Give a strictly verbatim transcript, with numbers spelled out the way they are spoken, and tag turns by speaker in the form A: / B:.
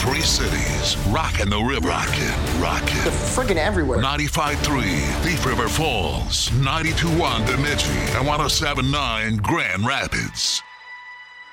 A: Three cities, rockin' the river. Rockin', rockin'.
B: They're friggin' everywhere.
A: ninety-five point three Thief River Falls, ninety-two point one Bemidji, and one oh seven point nine Grand Rapids.